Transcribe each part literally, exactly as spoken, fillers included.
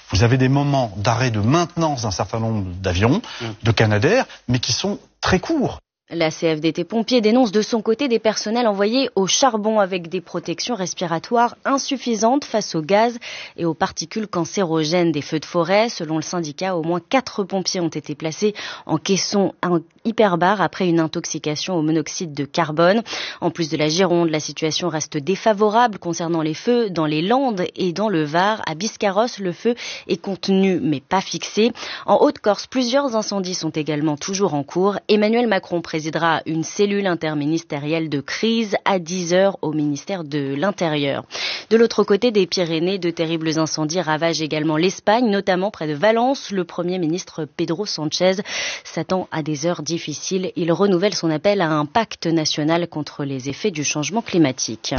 vous avez des moments d'arrêt de maintenance d'un certain nombre d'avions, mmh. de Canadair, mais qui sont très courts. La C F D T Pompiers dénonce de son côté des personnels envoyés au charbon avec des protections respiratoires insuffisantes face aux gaz et aux particules cancérogènes des feux de forêt. Selon le syndicat, au moins quatre pompiers ont été placés en caisson hyperbare après une intoxication au monoxyde de carbone. En plus de la Gironde, la situation reste défavorable concernant les feux dans les Landes et dans le Var. À Biscarrosse, le feu est contenu mais pas fixé. En Haute-Corse, plusieurs incendies sont également toujours en cours. Emmanuel Macron présidera une cellule interministérielle de crise à dix heures au ministère de l'Intérieur. De l'autre côté des Pyrénées, de terribles incendies ravagent également l'Espagne, notamment près de Valence. Le Premier ministre Pedro Sánchez s'attend à des heures difficiles. Il renouvelle son appel à un pacte national contre les effets du changement climatique.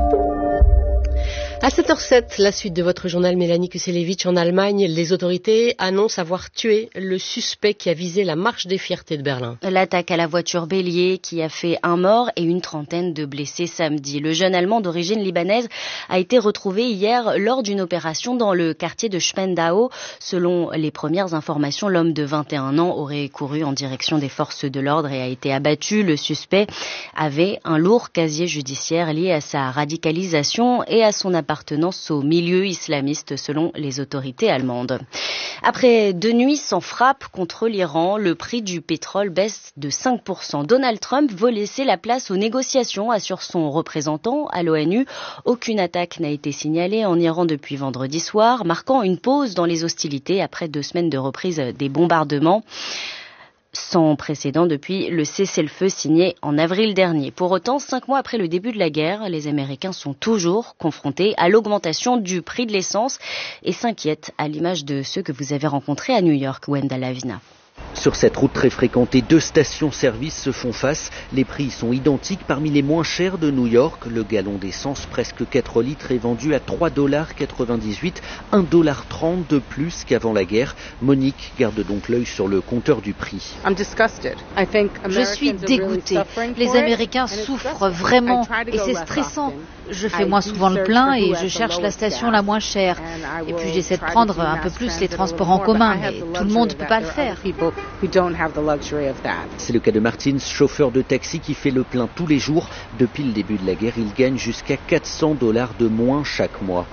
À sept heures sept, la suite de votre journal, Mélanie Kuselevich. En Allemagne, les autorités annoncent avoir tué le suspect qui a visé la marche des fiertés de Berlin. L'attaque à la voiture bélier qui a fait un mort et une trentaine de blessés samedi. Le jeune Allemand d'origine libanaise a été retrouvé hier lors d'une opération dans le quartier de Spandau. Selon les premières informations, l'homme de vingt et un ans aurait couru en direction des forces de l'ordre et a été abattu. Le suspect avait un lourd casier judiciaire lié à sa radicalisation et à son appartenance au milieu islamiste selon les autorités allemandes. Après deux nuits sans frappe contre l'Iran, le prix du pétrole baisse de cinq pour cent. Donald Trump veut laisser la place aux négociations, assure son représentant à l'ONU. Aucune attaque n'a été signalée en Iran depuis vendredi soir, marquant une pause dans les hostilités après deux semaines de reprise des bombardements. Sans précédent depuis le cessez-le-feu signé en avril dernier. Pour autant, cinq mois après le début de la guerre, les Américains sont toujours confrontés à l'augmentation du prix de l'essence et s'inquiètent à l'image de ceux que vous avez rencontrés à New York, Wenda Lavina. Sur cette route très fréquentée, deux stations-service se font face. Les prix sont identiques parmi les moins chers de New York. Le gallon d'essence, presque quatre litres, est vendu à trois dollars quatre-vingt-dix-huit, un dollar trente de plus qu'avant la guerre. Monique garde donc l'œil sur le compteur du prix. Je suis dégoûtée. Les Américains souffrent vraiment et c'est stressant. Je fais moins souvent le plein et je cherche la station la moins chère. Et puis j'essaie de prendre un peu plus les transports en commun, mais tout le monde ne peut pas le faire. C'est le cas de Martins, chauffeur de taxi qui fait le plein tous les jours. Depuis le début de la guerre, il gagne jusqu'à quatre cents dollars de moins chaque mois.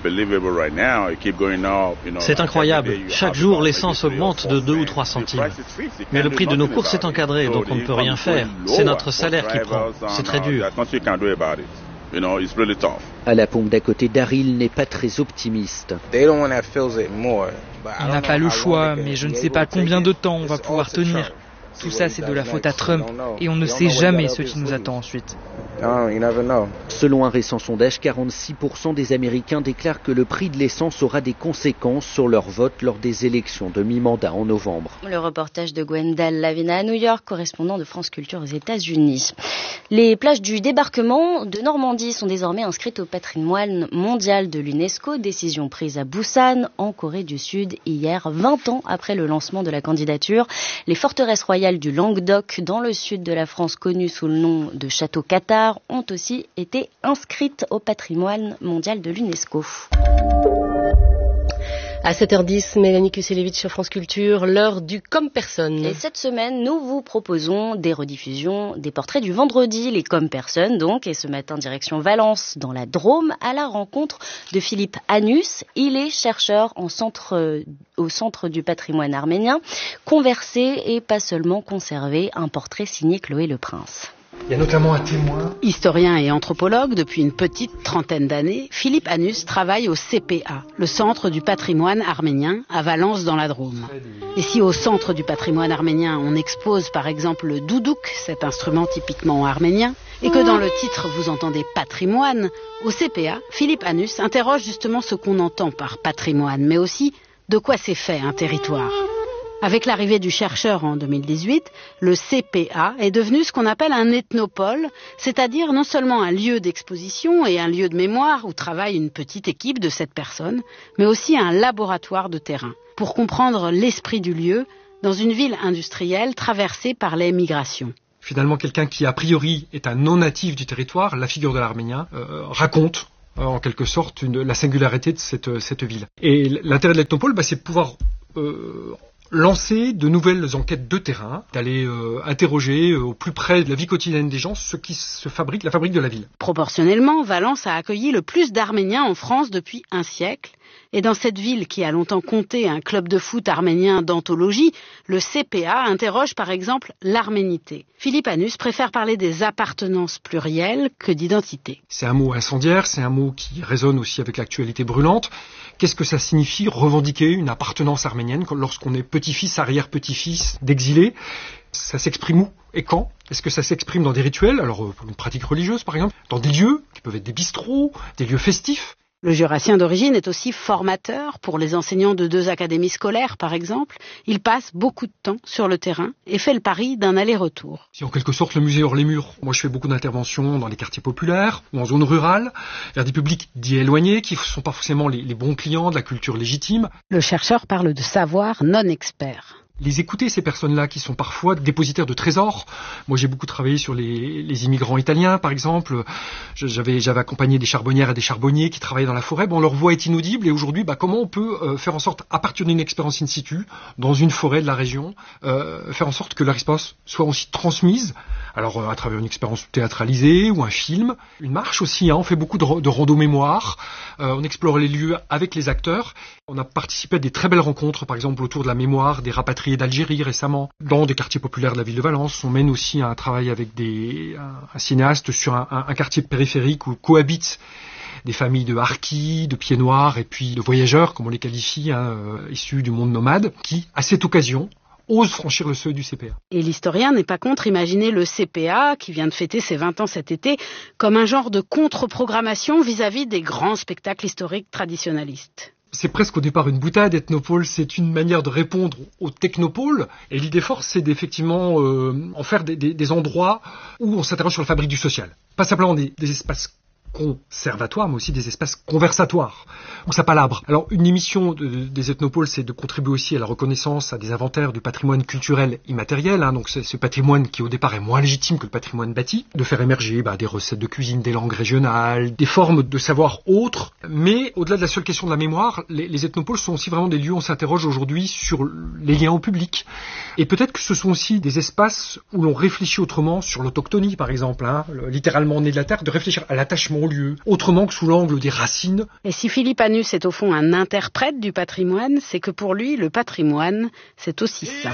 C'est incroyable. Chaque jour, l'essence augmente de deux ou trois centimes. Mais le prix de nos courses est encadré, donc on ne peut rien faire. C'est notre salaire qui prend. C'est très dur. À la pompe d'à côté, Daryl n'est pas très optimiste. On n'a pas le choix, mais je ne sais pas combien de temps on va pouvoir tenir. Tout ça, c'est de la faute à Trump, et on ne sait jamais ce qui nous attend ensuite. Selon un récent sondage, quarante-six pour cent des Américains déclarent que le prix de l'essence aura des conséquences sur leur vote lors des élections de mi-mandat en novembre. Le reportage de Gwendal Lavina à New York, correspondant de France Culture aux États-Unis. Les plages du débarquement de Normandie sont désormais inscrites au patrimoine mondial de l'UNESCO, décision prise à Busan, en Corée du Sud, hier, vingt ans après le lancement de la candidature. Les forteresses royales du Languedoc, dans le sud de la France, connues sous le nom de Château Qatar, ont aussi été inscrites au patrimoine mondial de l'UNESCO. À sept heures dix, Mélanie Kuselevich sur France Culture, l'heure du Comme Personne. Et cette semaine, nous vous proposons des rediffusions des portraits du vendredi, les Comme Personne donc, et ce matin direction Valence dans la Drôme à la rencontre de Philippe Annus. Il est chercheur en centre, au Centre du patrimoine arménien, conversé et pas seulement conservé, un portrait signé Chloé Leprince. Il y a notamment un témoin. Historien et anthropologue depuis une petite trentaine d'années, Philippe Annus travaille au C P A, le Centre du patrimoine arménien, à Valence dans la Drôme. Et si au Centre du patrimoine arménien on expose par exemple le doudouk, cet instrument typiquement arménien, et que dans le titre vous entendez patrimoine, au C P A, Philippe Annus interroge justement ce qu'on entend par patrimoine, mais aussi de quoi c'est fait un territoire. Avec l'arrivée du chercheur en deux mille dix-huit, le C P A est devenu ce qu'on appelle un ethnopole, c'est-à-dire non seulement un lieu d'exposition et un lieu de mémoire où travaille une petite équipe de sept personnes, mais aussi un laboratoire de terrain, pour comprendre l'esprit du lieu dans une ville industrielle traversée par les migrations. Finalement, quelqu'un qui a priori est un non-natif du territoire, la figure de l'Arménien, euh, raconte en quelque sorte une, la singularité de cette, cette ville. Et l'intérêt de l'Ethnopole, bah, c'est de pouvoir euh, lancer de nouvelles enquêtes de terrain, d'aller euh, interroger euh, au plus près de la vie quotidienne des gens ce qui se fabrique, la fabrique de la ville. Proportionnellement, Valence a accueilli le plus d'Arméniens en France depuis un siècle. Et dans cette ville qui a longtemps compté un club de foot arménien d'anthologie, le C P A interroge par exemple l'arménité. Philippe Anus préfère parler des appartenances plurielles que d'identité. C'est un mot incendiaire, c'est un mot qui résonne aussi avec l'actualité brûlante. Qu'est-ce que ça signifie revendiquer une appartenance arménienne lorsqu'on est petit-fils, arrière-petit-fils d'exilés? Ça s'exprime où et quand? Est-ce que ça s'exprime dans des rituels, alors pour une pratique religieuse par exemple, dans des lieux qui peuvent être des bistrots, des lieux festifs? Le Jurassien d'origine est aussi formateur pour les enseignants de deux académies scolaires, par exemple. Il passe beaucoup de temps sur le terrain et fait le pari d'un aller-retour. C'est en quelque sorte le musée hors les murs. Moi, je fais beaucoup d'interventions dans les quartiers populaires ou en zone rurale, vers des publics dits éloignés, qui ne sont pas forcément les, les bons clients de la culture légitime. Le chercheur parle de savoir non expert. Les écouter, ces personnes-là, qui sont parfois dépositaires de trésors. Moi, j'ai beaucoup travaillé sur les, les immigrants italiens, par exemple. J'avais, j'avais accompagné des charbonnières et des charbonniers qui travaillaient dans la forêt. Bon, leur voix est inaudible. Et aujourd'hui, bah, comment on peut euh, faire en sorte, à partir d'une expérience in situ, dans une forêt de la région, euh, faire en sorte que leur expérience soit aussi transmise. Alors, euh, à travers une expérience théâtralisée ou un film. Une marche aussi, hein, on fait beaucoup de, de rando mémoire. Euh, on explore les lieux avec les acteurs. On a participé à des très belles rencontres, par exemple, autour de la mémoire des rapatriés d'Algérie récemment, dans des quartiers populaires de la ville de Valence. On mène aussi un travail avec des, un, un cinéaste sur un, un, un quartier périphérique où cohabitent des familles de harkis, de pieds noirs et puis de voyageurs, comme on les qualifie, hein, euh, issus du monde nomade, qui, à cette occasion, osent franchir le seuil du C P A. Et l'historien n'est pas contre imaginer le C P A, qui vient de fêter ses vingt ans cet été, comme un genre de contre-programmation vis-à-vis des grands spectacles historiques traditionnalistes. C'est presque au départ une boutade, Ethnopole, c'est une manière de répondre au technopole. Et l'idée forte, c'est d'effectivement euh, en faire des, des, des endroits où on s'interroge sur la fabrique du social. Pas simplement des, des espaces conservatoires, mais aussi des espaces conversatoires, où ça palabre. Alors, une émission de, de, des Ethnopoles, c'est de contribuer aussi à la reconnaissance, à des inventaires du patrimoine culturel immatériel, hein, donc c'est ce patrimoine qui au départ est moins légitime que le patrimoine bâti, de faire émerger bah, des recettes de cuisine, des langues régionales, des formes de savoir autres, mais au-delà de la seule question de la mémoire, les, les Ethnopoles sont aussi vraiment des lieux où on s'interroge aujourd'hui sur les liens au public, et peut-être que ce sont aussi des espaces où l'on réfléchit autrement sur l'autochtonie, par exemple, hein, littéralement né de la terre, de réfléchir à l'attachement au lieu, autrement que sous l'angle des racines. Et si Philippe Anus est au fond un interprète du patrimoine, c'est que pour lui, le patrimoine, c'est aussi ça.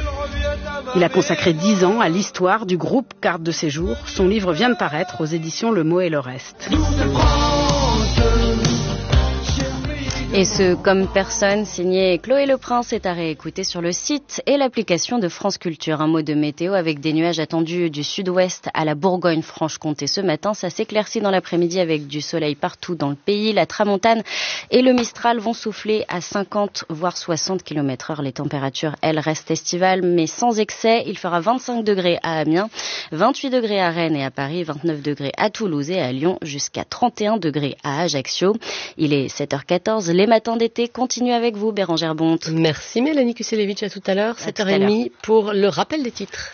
Il a consacré dix ans à l'histoire du groupe Carte de séjour. Son livre vient de paraître aux éditions Le Mot et le Reste. Et ce Comme personne, signé Chloé Le Prince, est à réécouter sur le site et l'application de France Culture. Un mot de météo avec des nuages attendus du sud-ouest à la Bourgogne-Franche-Comté ce matin. Ça s'éclaircit dans l'après-midi avec du soleil partout dans le pays. La tramontane et le mistral vont souffler à cinquante voire soixante kilomètres heure. Les températures, elles, restent estivales mais sans excès. Il fera vingt-cinq degrés à Amiens, vingt-huit degrés à Rennes et à Paris, vingt-neuf degrés à Toulouse et à Lyon, jusqu'à trente et un degrés à Ajaccio. Il est sept heures quatorze. Les matins d'été continuent avec vous, Bérangère Bonte. Merci Mélanie Kuselevitch, à tout à l'heure, sept heures trente pour le rappel des titres.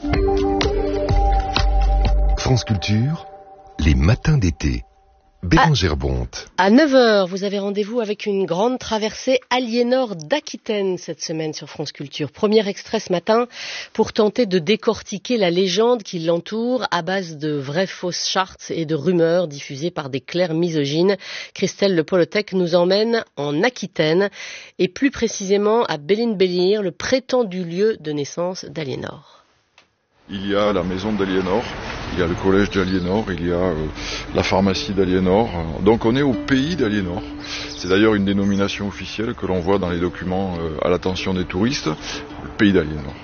France Culture, les matins d'été. Bérangère Bonte. À neuf heures, vous avez rendez-vous avec une grande traversée Aliénor d'Aquitaine cette semaine sur France Culture. Premier extrait ce matin pour tenter de décortiquer la légende qui l'entoure à base de vraies fausses chartes et de rumeurs diffusées par des clercs misogynes. Christelle Le Polotec nous emmène en Aquitaine et plus précisément à Béline-Bélier, le prétendu lieu de naissance d'Aliénor. Il y a la maison d'Aliénor, il y a le collège d'Aliénor, il y a euh, la pharmacie d'Aliénor. Donc on est au pays d'Aliénor. C'est d'ailleurs une dénomination officielle que l'on voit dans les documents euh, à l'attention des touristes, le pays d'Aliénor.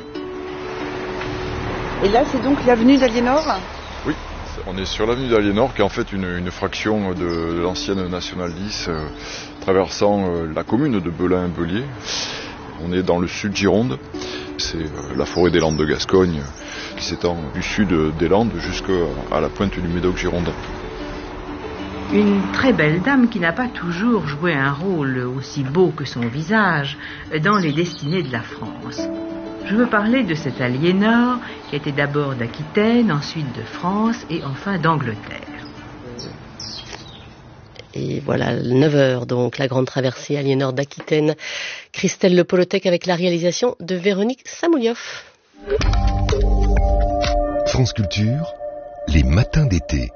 Et là c'est donc l'avenue d'Aliénor ? Oui, on est sur l'avenue d'Aliénor qui est en fait une, une fraction de, de l'ancienne Nationale dix euh, traversant euh, la commune de Belin-Bélier. On est dans le sud Gironde, c'est euh, la forêt des Landes de Gascogne qui s'étend du sud des Landes jusqu'à la pointe du Médoc girondin. Une très belle dame qui n'a pas toujours joué un rôle aussi beau que son visage dans les destinées de la France. Je veux parler de cette Aliénor qui était d'abord d'Aquitaine, ensuite de France et enfin d'Angleterre. Et voilà, neuf heures donc, la grande traversée Aliénor d'Aquitaine. Christelle Le Polotec avec la réalisation de Véronique Samoulioff. France Culture, les matins d'été.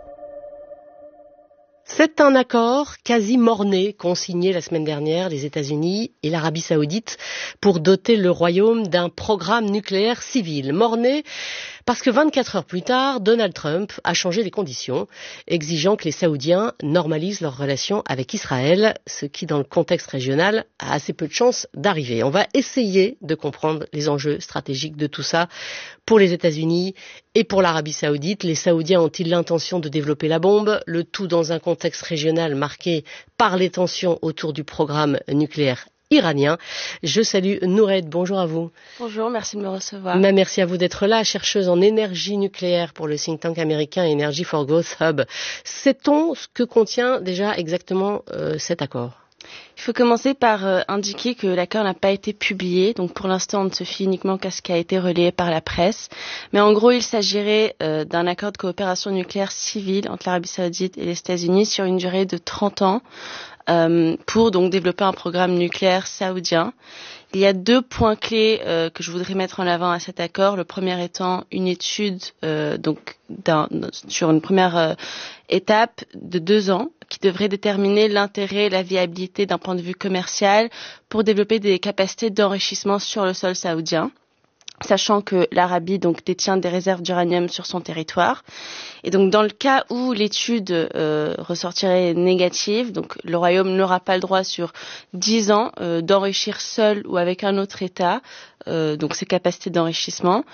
C'est un accord quasi mort-né qu'ont signé la semaine dernière les États-Unis et l'Arabie Saoudite pour doter le royaume d'un programme nucléaire civil. Mort-né parce que vingt-quatre heures plus tard, Donald Trump a changé les conditions, exigeant que les Saoudiens normalisent leurs relations avec Israël, ce qui, dans le contexte régional, a assez peu de chances d'arriver. On va essayer de comprendre les enjeux stratégiques de tout ça pour les États-Unis et pour l'Arabie Saoudite. Les Saoudiens ont-ils l'intention de développer la bombe, le tout dans un contexte régional marqué par les tensions autour du programme nucléaire iranien. Je salue Noured, bonjour à vous. Bonjour, merci de me recevoir. Mais merci à vous d'être là, chercheuse en énergie nucléaire pour le think tank américain Energy for Growth Hub. Sait-on ce que contient déjà exactement euh, cet accord ? Il faut commencer par euh, indiquer que l'accord n'a pas été publié, donc pour l'instant on ne se fie uniquement qu'à ce qui a été relayé par la presse. Mais en gros, il s'agirait euh, d'un accord de coopération nucléaire civile entre l'Arabie Saoudite et les États-Unis sur une durée de trente ans euh, pour donc développer un programme nucléaire saoudien. Il y a deux points clés euh, que je voudrais mettre en avant à cet accord. Le premier étant une étude euh, donc d'un, sur une première euh, étape de deux ans qui devrait déterminer l'intérêt et la viabilité d'un point de vue commercial pour développer des capacités d'enrichissement sur le sol saoudien, sachant que l'Arabie donc détient des réserves d'uranium sur son territoire. Et donc dans le cas où l'étude euh, ressortirait négative, donc le Royaume n'aura pas le droit sur dix ans euh, d'enrichir seul ou avec un autre État euh, donc ses capacités d'enrichissement.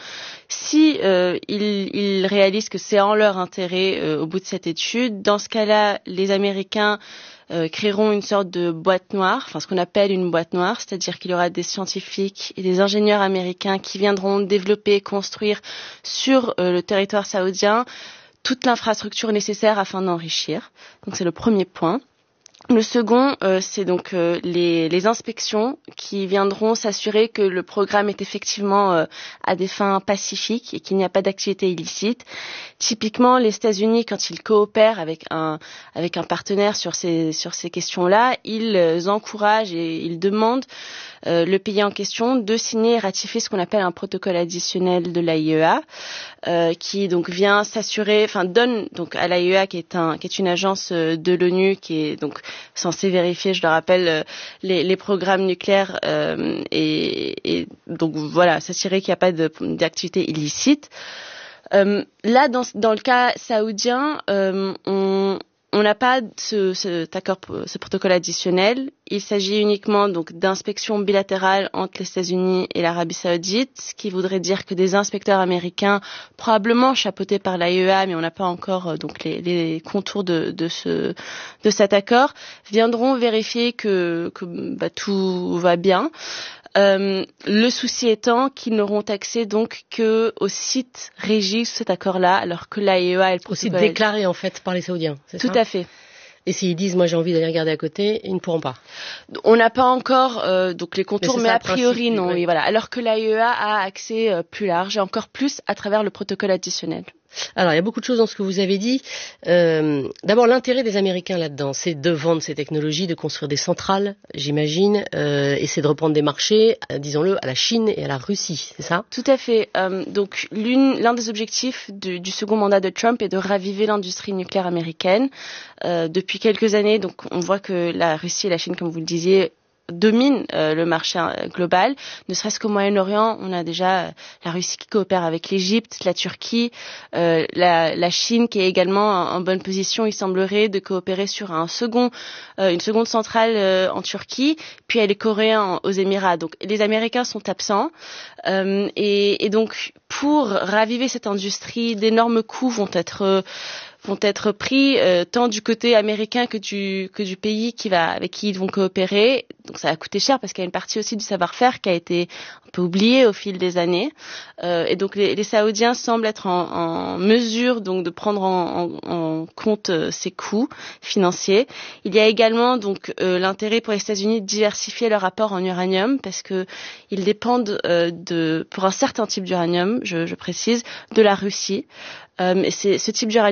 Si euh, ils, ils réalisent que c'est en leur intérêt euh, au bout de cette étude, dans ce cas-là, les Américains Euh, créeront une sorte de boîte noire, enfin ce qu'on appelle une boîte noire, c'est-à-dire qu'il y aura des scientifiques et des ingénieurs américains qui viendront développer, construire sur euh, le territoire saoudien toute l'infrastructure nécessaire afin d'enrichir. Donc c'est le premier point. Le second, euh, c'est donc euh, les, les inspections qui viendront s'assurer que le programme est effectivement euh, à des fins pacifiques et qu'il n'y a pas d'activité illicite. Typiquement, les États-Unis, quand ils coopèrent avec un avec un partenaire sur ces sur ces questions-là, ils euh, encouragent et ils demandent euh, le pays en question de signer et ratifier ce qu'on appelle un protocole additionnel de l'A I E A, euh, qui donc vient s'assurer, enfin donne donc à l'A I E A qui est un qui est une agence de l'ONU qui est donc censée vérifier, je le rappelle, les, les programmes nucléaires euh, et, et donc voilà, s'assurer qu'il n'y a pas de, d'activité illicite. Euh, là, dans, dans le cas saoudien, euh, on on n'a pas ce, cet accord, ce protocole additionnel. Il s'agit uniquement donc d'inspections bilatérales entre les États-Unis et l'Arabie Saoudite, ce qui voudrait dire que des inspecteurs américains, probablement chapeautés par l'A I E A, mais on n'a pas encore donc les, les contours de, de ce de cet accord, viendront vérifier que, que bah, tout va bien. Euh, le souci étant qu'ils n'auront accès donc que aux sites régis sous cet accord-là, alors que l'A I E A est le aussi déclaré en fait par les Saoudiens. C'est Tout ça à fait. Et s'ils disent moi j'ai envie d'aller regarder à côté, ils ne pourront pas. On n'a pas encore euh, donc les contours, mais, mais a priori non. Oui. Et voilà. Alors que l'A I E A a accès euh, plus large et encore plus à travers le protocole additionnel. Alors, il y a beaucoup de choses dans ce que vous avez dit. Euh, d'abord, l'intérêt des Américains là-dedans, c'est de vendre ces technologies, de construire des centrales, j'imagine, euh, et c'est de reprendre des marchés, euh, disons-le, à la Chine et à la Russie, c'est ça ? Tout à fait. Euh, donc, l'une, l'un des objectifs du, du second mandat de Trump est de raviver l'industrie nucléaire américaine. Euh, depuis quelques années, donc, on voit que la Russie et la Chine, comme vous le disiez, domine euh, le marché global, ne serait-ce qu'au Moyen-Orient, on a déjà euh, la Russie qui coopère avec l'Égypte, la Turquie, euh, la, la Chine qui est également en, en bonne position, il semblerait, de coopérer sur un second, euh, une seconde centrale euh, en Turquie, puis il y a les Coréens aux Émirats. Donc les Américains sont absents euh, et, et donc pour raviver cette industrie, d'énormes coûts vont être euh, vont être pris euh, tant du côté américain que du que du pays qui va avec qui ils vont coopérer. Donc ça va coûter cher parce qu'il y a une partie aussi du savoir-faire qui a été un peu oubliée au fil des années. Euh, et donc les, les Saoudiens semblent être en, en mesure donc de prendre en, en, en compte euh, ces coûts financiers. Il y a également donc euh, l'intérêt pour les États-Unis de diversifier leur apport en uranium parce que ils dépendent euh, de pour un certain type d'uranium, je, je précise, de la Russie. Euh, c'est, ce type d'uranium est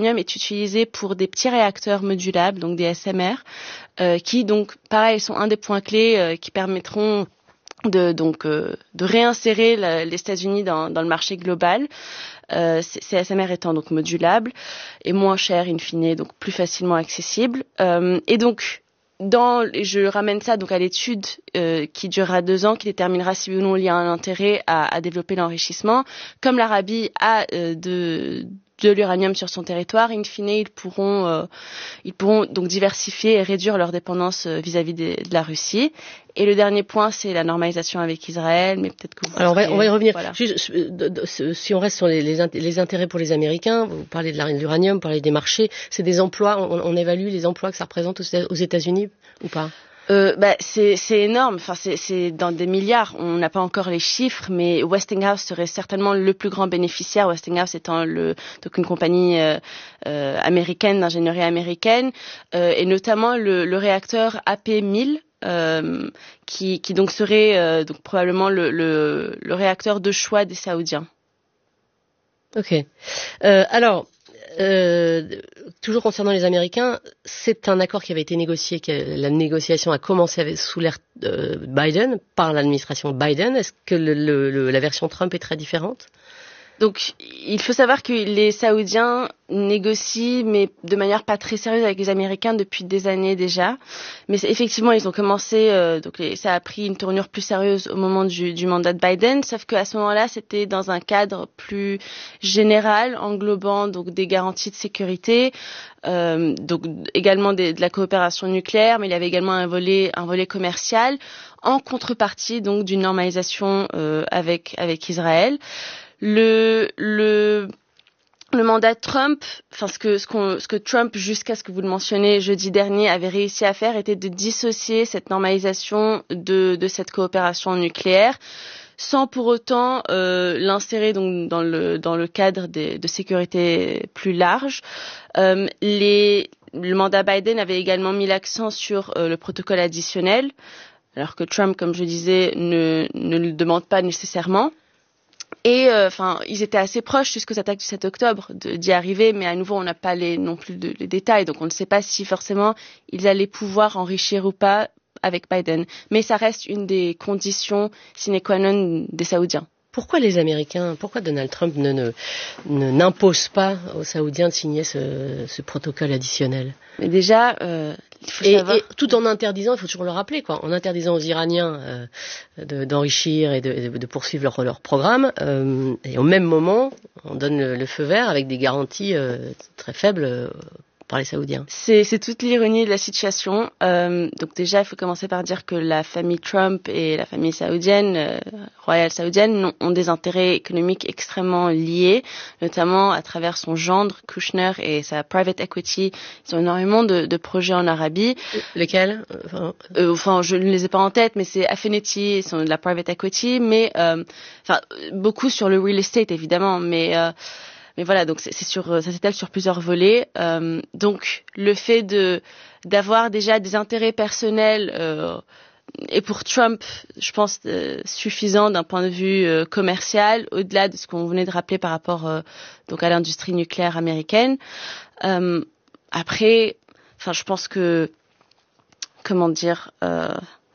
utilisés pour des petits réacteurs modulables, donc des S M R, euh, qui donc, pareil, sont un des points clés euh, qui permettront de donc euh, de réinsérer la, les États-Unis dans, dans le marché global. Euh, ces S M R étant donc modulables et moins chers in fine, donc plus facilement accessibles. Euh, et donc Dans, je ramène ça donc à l'étude euh, qui durera deux ans, qui déterminera si ou non il y a un intérêt à, à développer l'enrichissement. Comme l'Arabie a euh, de, de l'uranium sur son territoire, in fine, ils pourront, euh, ils pourront donc diversifier et réduire leur dépendance euh, vis-à-vis des, de la Russie. Et le dernier point, c'est la normalisation avec Israël, mais peut-être que vous... Alors, on va, on va y revenir. Voilà. Juste, de, de, de, si on reste sur les, les, les intérêts pour les Américains, vous parlez de l'uranium, vous parlez des marchés, c'est des emplois, on, on évalue les emplois que ça représente aux, aux États-Unis ou pas? Euh, bah, c'est, c'est énorme. Enfin, c'est, c'est dans des milliards. On n'a pas encore les chiffres, mais Westinghouse serait certainement le plus grand bénéficiaire. Westinghouse étant le, donc une compagnie euh, euh, américaine, d'ingénierie américaine, euh, et notamment le, le réacteur A P mille. Euh, qui, qui donc serait euh, donc probablement le, le, le réacteur de choix des Saoudiens. Ok. Euh, alors, euh, toujours concernant les Américains, c'est un accord qui avait été négocié, que la négociation a commencé avec, sous l'ère euh, Biden, par l'administration Biden. Est-ce que le, le, la version Trump est très différente? Donc, il faut savoir que les Saoudiens négocient, mais de manière pas très sérieuse avec les Américains depuis des années déjà. Mais effectivement, ils ont commencé, euh, donc les, ça a pris une tournure plus sérieuse au moment du, du mandat de Biden, sauf qu'à ce moment-là, c'était dans un cadre plus général, englobant donc des garanties de sécurité, euh, donc également des, de la coopération nucléaire, mais il y avait également un volet, un volet commercial, en contrepartie donc d'une normalisation euh, avec avec Israël. Le, le, le mandat de Trump, enfin ce que, ce, qu'on, ce que Trump, jusqu'à ce que vous le mentionnez jeudi dernier, avait réussi à faire, était de dissocier cette normalisation de, de cette coopération nucléaire, sans pour autant euh, l'insérer donc dans le, dans le cadre des, de sécurité plus large. Euh, les, le mandat Biden avait également mis l'accent sur euh, le protocole additionnel, alors que Trump, comme je disais, ne, ne le demande pas nécessairement. Et enfin, euh, ils étaient assez proches jusqu'aux attaques du sept octobre de, d'y arriver, mais à nouveau, on n'a pas les, non plus de, les détails, donc on ne sait pas si forcément ils allaient pouvoir enrichir ou pas avec Biden. Mais ça reste une des conditions sine qua non des Saoudiens. Pourquoi les Américains, pourquoi Donald Trump ne, ne, ne n'impose pas aux Saoudiens de signer ce, ce protocole additionnel? Mais déjà, euh, il faut et, savoir... et tout en interdisant, il faut toujours le rappeler, quoi, en interdisant aux Iraniens euh, de, d'enrichir et de, de, de poursuivre leur, leur programme, euh, et au même moment, on donne le, le feu vert avec des garanties euh, très faibles euh, par les Saoudiens. C'est, c'est toute l'ironie de la situation. Euh, donc déjà, il faut commencer par dire que la famille Trump et la famille saoudienne, euh, royale saoudienne, ont des intérêts économiques extrêmement liés, notamment à travers son gendre, Kushner, et sa private equity. Ils ont énormément de, de projets en Arabie. Lesquels enfin, euh, enfin, je ne les ai pas en tête, mais c'est Affinity, ils sont de la private equity, mais euh, enfin, beaucoup sur le real estate, évidemment, mais... Euh, Mais voilà, donc c'est, c'est sur, ça s'étale sur plusieurs volets. Euh, donc le fait de d'avoir déjà des intérêts personnels euh, est pour Trump, je pense, euh, suffisant d'un point de vue euh, commercial, au-delà de ce qu'on venait de rappeler par rapport euh, donc à l'industrie nucléaire américaine. Euh, après, enfin, je pense que comment dire, euh,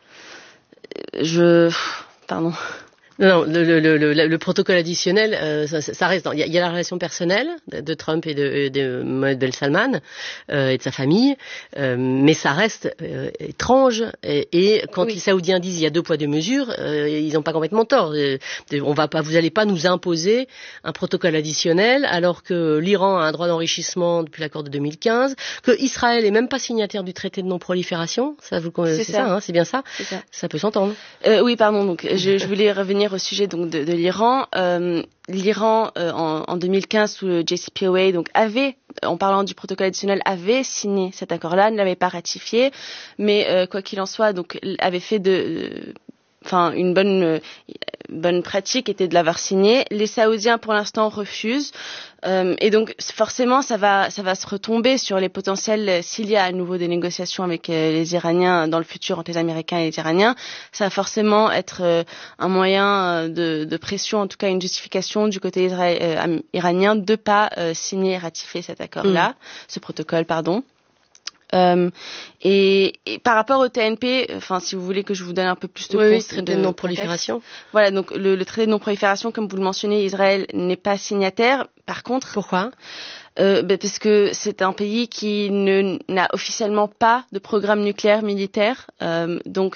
je, pardon. Non, non, le, le, le, le, le protocole additionnel, euh, ça, ça reste. Il y, y a la relation personnelle de, de Trump et de, de Mohammed Ben Salman euh, et de sa famille, euh, mais ça reste euh, étrange. Et, et quand oui. les Saoudiens disent il y a deux poids deux mesures, euh, ils n'ont pas complètement tort. Euh, on va pas, vous n'allez pas nous imposer un protocole additionnel alors que l'Iran a un droit d'enrichissement depuis l'accord de deux mille quinze, que Israël est même pas signataire du traité de non-prolifération. Ça, vous c'est, c'est ça, ça hein, c'est bien ça. C'est ça. Ça peut s'entendre. Euh, oui, pardon. Donc, je, je voulais revenir au sujet donc de, de l'Iran. Euh, L'Iran euh, en, en deux mille quinze sous le J C P O A donc avait, en parlant du protocole additionnel, avait signé cet accord-là, ne l'avait pas ratifié, mais euh, quoi qu'il en soit, donc avait fait de, enfin euh, une bonne, euh, bonne pratique était de l'avoir signé. Les Saoudiens, pour l'instant, refusent. Euh, et donc, forcément, ça va, ça va se retomber sur les potentiels, s'il y a à nouveau des négociations avec euh, les Iraniens dans le futur, entre les Américains et les Iraniens, ça va forcément être euh, un moyen de, de pression, en tout cas une justification du côté isra- euh, iranien de pas euh, signer et ratifier cet accord-là, mmh. ce protocole, pardon. Euh, et, et par rapport au T N P, enfin, si vous voulez que je vous donne un peu plus de oui, contexte, oui, traité de, de non-prolifération. Voilà, donc le, le traité de non-prolifération, comme vous le mentionnez, Israël n'est pas signataire. Par contre, pourquoi euh, bah parce que c'est un pays qui ne n'a officiellement pas de programme nucléaire militaire, euh, donc.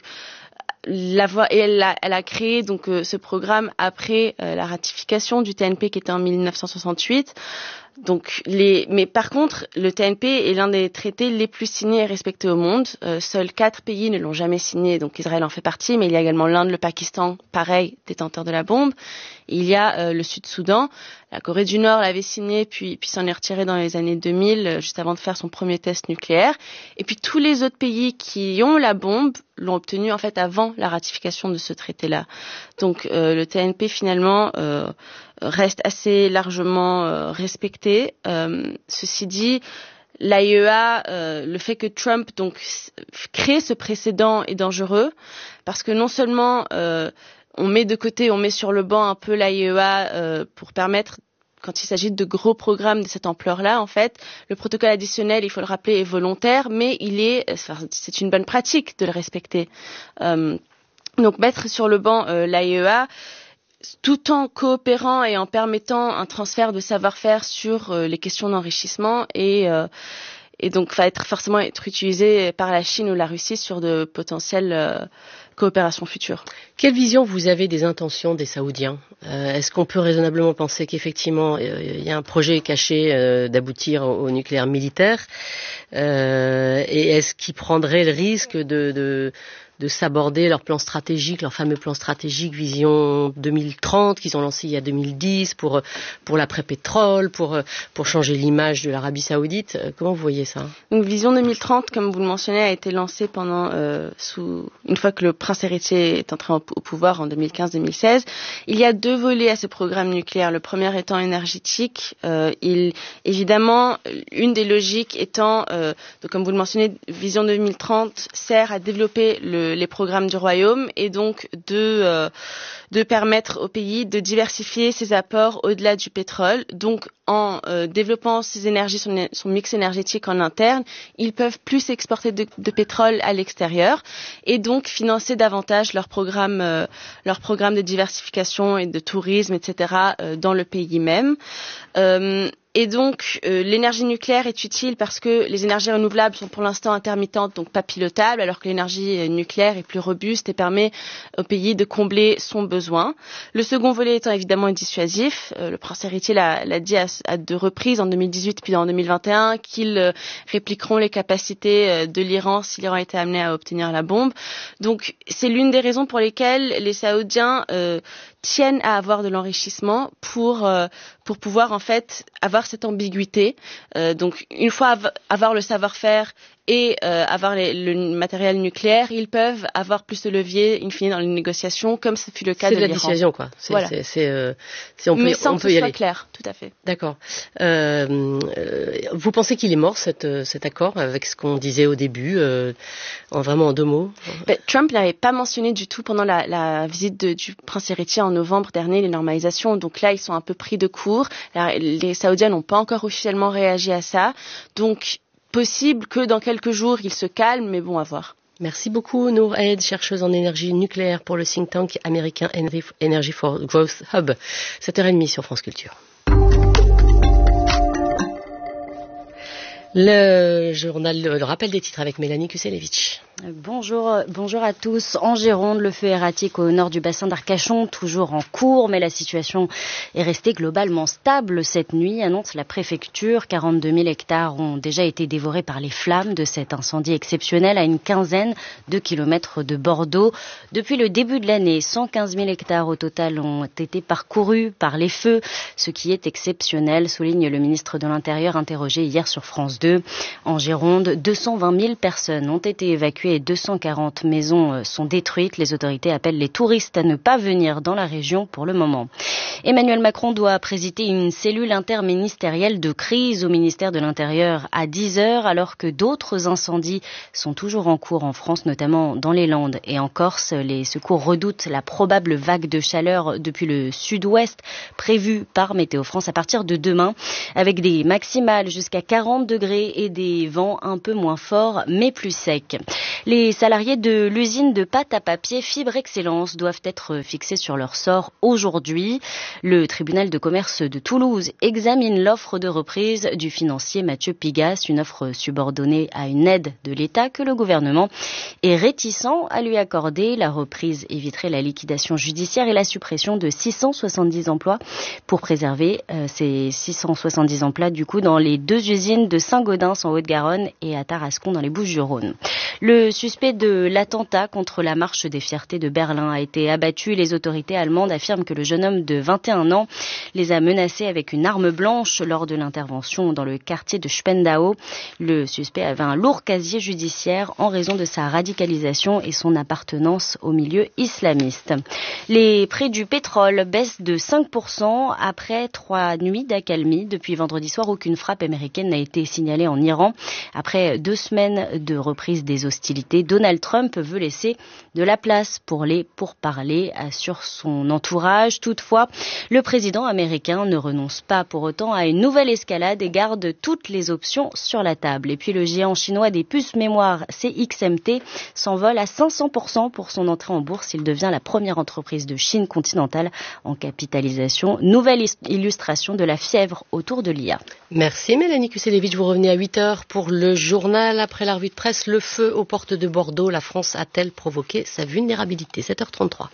La voie, et elle a, elle a créé donc euh, ce programme après euh, la ratification du T N P qui était en mille neuf cent soixante-huit. Donc les, mais par contre, le T N P est l'un des traités les plus signés et respectés au monde. Euh, seuls quatre pays ne l'ont jamais signé, donc Israël en fait partie, mais il y a également l'Inde, le Pakistan, pareil, détenteurs de la bombe. Il y a euh, le Sud-Soudan. La Corée du Nord l'avait signé, puis, puis s'en est retirée dans les années deux mille, euh, juste avant de faire son premier test nucléaire. Et puis tous les autres pays qui ont la bombe l'ont obtenu en fait avant la ratification de ce traité-là. Donc euh, le T N P finalement euh, reste assez largement euh, respecté. Euh, ceci dit, l'A I E A, euh, le fait que Trump donc crée ce précédent est dangereux parce que non seulement euh, on met de côté, on met sur le banc un peu l'A I E A euh, pour permettre, quand il s'agit de gros programmes de cette ampleur-là, en fait, le protocole additionnel, il faut le rappeler, est volontaire, mais il est, c'est une bonne pratique de le respecter. Euh, donc mettre sur le banc euh, l'A I E A, tout en coopérant et en permettant un transfert de savoir-faire sur euh, les questions d'enrichissement et euh, et donc va être forcément être utilisé par la Chine ou la Russie sur de potentielles euh, coopérations futures. Quelle vision vous avez des intentions des Saoudiens ? euh, Est-ce qu'on peut raisonnablement penser qu'effectivement il euh, y a un projet caché euh, d'aboutir au, au nucléaire militaire euh, et est-ce qu'ils prendraient le risque de, de de s'aborder leur plan stratégique, leur fameux plan stratégique Vision deux mille trente qu'ils ont lancé il y a deux mille dix pour pour l'après-pétrole, pour pour changer l'image de l'Arabie Saoudite. Comment vous voyez ça ? Donc Vision deux mille trente, comme vous le mentionnez, a été lancée pendant euh, sous une fois que le prince héritier est entré au pouvoir en deux mille quinze deux mille seize. Il y a deux volets à ce programme nucléaire. Le premier étant énergétique. Euh, il évidemment une des logiques étant, euh, donc comme vous le mentionnez, Vision deux mille trente sert à développer le les programmes du royaume et donc de euh, de permettre au pays de diversifier ses apports au-delà du pétrole. Donc en euh, développant ses énergies, son, son mix énergétique en interne, ils peuvent plus exporter de, de pétrole à l'extérieur et donc financer davantage leur programme euh, leur programme de diversification et de tourisme, et cetera euh, dans le pays même. Euh, Et donc, euh, l'énergie nucléaire est utile parce que les énergies renouvelables sont pour l'instant intermittentes, donc pas pilotables, alors que l'énergie nucléaire est plus robuste et permet au pays de combler son besoin. Le second volet étant évidemment dissuasif. Euh, le prince héritier l'a, l'a dit à, à deux reprises, en deux mille dix-huit puis en deux mille vingt et un, qu'ils euh, répliqueront les capacités euh, de l'Iran si l'Iran était amené à obtenir la bombe. Donc, c'est l'une des raisons pour lesquelles les Saoudiens euh, tiennent à avoir de l'enrichissement pour euh, pour pouvoir en fait avoir cette ambiguïté. Euh, donc une fois av- avoir le savoir-faire et euh, avoir les, le matériel nucléaire, ils peuvent avoir plus de levier in fine dans les négociations, comme ce fut le cas c'est de, de l'Iran. C'est de la dissuasion, quoi. C'est, voilà. c'est, c'est, euh, c'est, on peut, Mais sans on que peut ce y soit aller. clair, tout à fait. D'accord. Euh, euh, vous pensez qu'il est mort, cette, cet accord, avec ce qu'on disait au début, euh, en, vraiment en deux mots ? Ben, Trump n'avait pas mentionné du tout pendant la, la visite de, du prince héritier en novembre dernier, les normalisations. Donc là, ils sont un peu pris de court. La, les Saoudiens n'ont pas encore officiellement réagi à ça. Donc, possible que dans quelques jours, il se calme, mais bon, à voir. Merci beaucoup, Nour Aid, chercheuse en énergie nucléaire pour le think tank américain Energy for Growth Hub. sept heures trente sur France Culture. Le journal, le rappel des titres avec Mélanie Kuselevich. Bonjour, bonjour à tous. En Gironde, le feu erratique au nord du bassin d'Arcachon, toujours en cours, mais la situation est restée globalement stable cette nuit, annonce la préfecture. quarante-deux mille hectares ont déjà été dévorés par les flammes de cet incendie exceptionnel à une quinzaine de kilomètres de Bordeaux. Depuis le début de l'année, cent quinze mille hectares au total ont été parcourus par les feux, ce qui est exceptionnel, souligne le ministre de l'Intérieur interrogé hier sur France deux. En Gironde, deux cent vingt mille personnes ont été évacuées brûlée et deux cent quarante maisons sont détruites. Les autorités appellent les touristes à ne pas venir dans la région pour le moment. Emmanuel Macron doit présider une cellule interministérielle de crise au ministère de l'Intérieur à dix heures, alors que d'autres incendies sont toujours en cours en France, notamment dans les Landes et en Corse. Les secours redoutent la probable vague de chaleur depuis le sud-ouest prévue par Météo France à partir de demain, avec des maximales jusqu'à quarante degrés et des vents un peu moins forts mais plus secs. Les salariés de l'usine de pâte à papier Fibre Excellence doivent être fixés sur leur sort aujourd'hui. Le tribunal de commerce de Toulouse examine l'offre de reprise du financier Mathieu Pigasse, une offre subordonnée à une aide de l'État que le gouvernement est réticent à lui accorder. La reprise éviterait la liquidation judiciaire et la suppression de six cent soixante-dix emplois pour préserver euh, ces six cent soixante-dix emplois du coup dans les deux usines de Saint-Gaudens en Haute-Garonne et à Tarascon dans les Bouches-du-Rhône. Le suspect de l'attentat contre la marche des fiertés de Berlin a été abattu. Les autorités allemandes affirment que le jeune homme de vingt et un ans les a menacés avec une arme blanche lors de l'intervention dans le quartier de Spendau. Le suspect avait un lourd casier judiciaire en raison de sa radicalisation et son appartenance au milieu islamiste. Les prix du pétrole baissent de cinq pour cent après trois nuits d'accalmie. Depuis vendredi soir, aucune frappe américaine n'a été signalée en Iran. Après deux semaines de reprise des hostilités, Donald Trump veut laisser de la place pour les pourparlers, assure son entourage. Toutefois, le président américain ne renonce pas pour autant à une nouvelle escalade et garde toutes les options sur la table. Et puis le géant chinois des puces mémoire C X M T s'envole à cinq cents pour cent pour son entrée en bourse. Il devient la première entreprise de Chine continentale en capitalisation. Nouvelle illustration de la fièvre autour de l'I A. Merci Mélanie Kuselevich, vous revenez à huit heures pour le journal. Après la revue de presse, le feu aux portes de Bordeaux. La France a-t-elle provoqué sa vulnérabilité? sept heures trente-trois.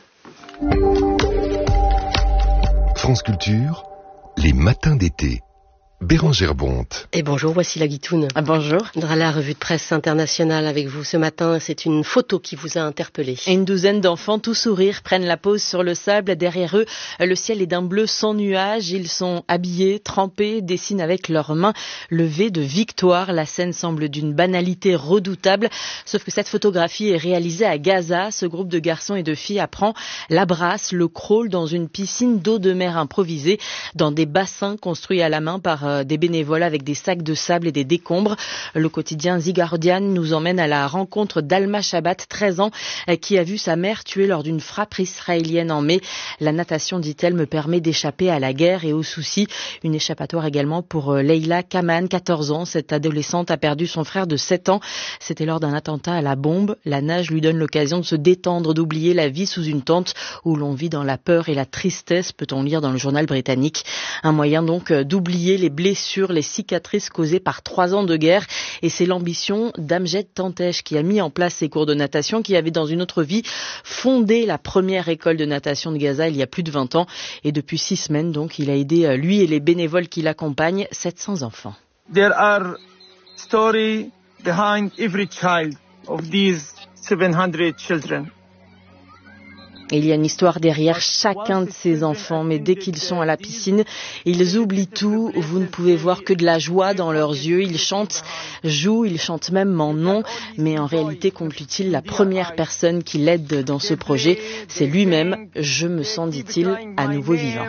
France Culture, les matins d'été. Bérangère Bonte. Et bonjour, voici la Guitoune. Ah, bonjour. Dans la revue de presse internationale avec vous ce matin, c'est une photo qui vous a interpellé. Une douzaine d'enfants, tout sourire, prennent la pause sur le sable. Derrière eux, le ciel est d'un bleu sans nuages. Ils sont habillés, trempés, dessinent avec leurs mains le V de victoire. La scène semble d'une banalité redoutable. Sauf que cette photographie est réalisée à Gaza. Ce groupe de garçons et de filles apprend la brasse, le crawl dans une piscine d'eau de mer improvisée, dans des bassins construits à la main par des bénévoles avec des sacs de sable et des décombres. Le quotidien The Guardian nous emmène à la rencontre d'Alma Shabbat, treize ans, qui a vu sa mère tuée lors d'une frappe israélienne en mai. La natation, dit-elle, me permet d'échapper à la guerre et aux soucis. Une échappatoire également pour Leila Kaman, quatorze ans. Cette adolescente a perdu son frère de sept ans. C'était lors d'un attentat à la bombe. La nage lui donne l'occasion de se détendre, d'oublier la vie sous une tente où l'on vit dans la peur et la tristesse, peut-on lire dans le journal britannique. Un moyen donc d'oublier les blessures, les cicatrices causées par trois ans de guerre. Et c'est l'ambition d'Amjed Tantesh qui a mis en place ces cours de natation, qui avait dans une autre vie fondé la première école de natation de Gaza il y a plus de vingt ans. Et depuis six semaines, donc, il a aidé, lui et les bénévoles qui l'accompagnent, sept cents enfants. There are stories behind every child of these seven hundred children. Et il y a une histoire derrière chacun de ces enfants, mais dès qu'ils sont à la piscine, ils oublient tout. Vous ne pouvez voir que de la joie dans leurs yeux. Ils chantent, jouent, ils chantent même mon nom. Mais en réalité, conclut-il, la première personne qui l'aide dans ce projet, c'est lui-même. Je me sens, dit-il, à nouveau vivant.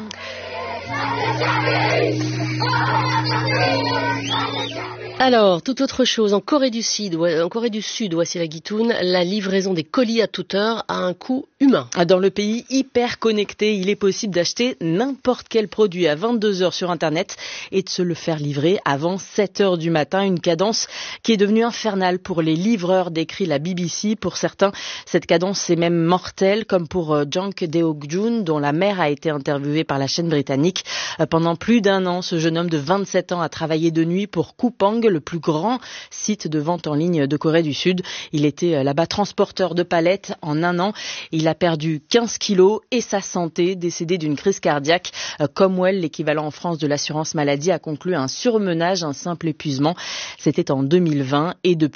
Alors, toute autre chose, en Corée du Sud, en Corée du Sud, voici la Guitoune, la livraison des colis à toute heure à un coût humain. Dans le pays hyper connecté, il est possible d'acheter n'importe quel produit à vingt-deux heures sur Internet et de se le faire livrer avant sept heures du matin. Une cadence qui est devenue infernale pour les livreurs, décrit la B B C. Pour certains, cette cadence est même mortelle, comme pour Jang Deok-jun, dont la mère a été interviewée par la chaîne britannique. Pendant plus d'un an, ce jeune homme de vingt-sept ans a travaillé de nuit pour Coupang, le plus grand site de vente en ligne de Corée du Sud. Il était là-bas transporteur de palettes. En un an, il a perdu quinze kilos et sa santé, décédé d'une crise cardiaque. Comwell, l'équivalent en France de l'assurance maladie, a conclu un surmenage, un simple épuisement. C'était en deux mille vingt et depuis,